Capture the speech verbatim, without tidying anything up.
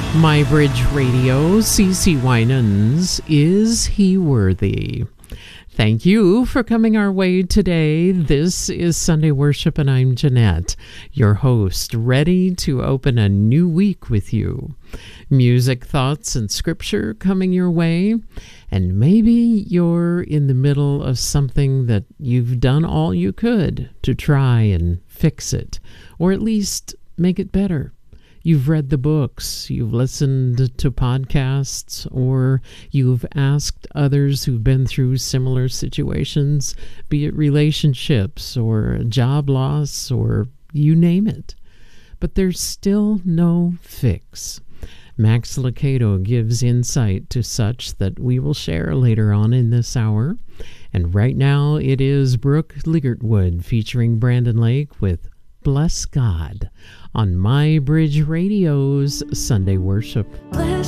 My Bridge Radio, C C Winans, Is He Worthy? Thank you for coming our way today. This is Sunday Worship, and I'm Jeanette, your host, ready to open a new week with you. Music, thoughts, and scripture coming your way, and maybe you're in the middle of something that you've done all you could to try and fix it, or at least make it better. You've read the books, you've listened to podcasts, or you've asked others who've been through similar situations, be it relationships or job loss or you name it. But there's still no fix. Max Lucado gives insight to such that we will share later on in this hour. And right now it is Brooke Ligertwood featuring Brandon Lake with Bless God on My Bridge Radio's Sunday Worship. Bless